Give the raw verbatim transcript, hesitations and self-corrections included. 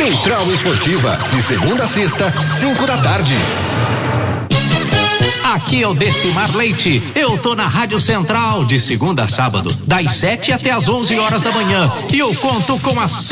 Central Esportiva, de segunda a sexta, cinco da tarde. Aqui é o Decimar Leite. Eu tô na Rádio Central de segunda a sábado, das sete até as onze horas da manhã. E eu conto com a sua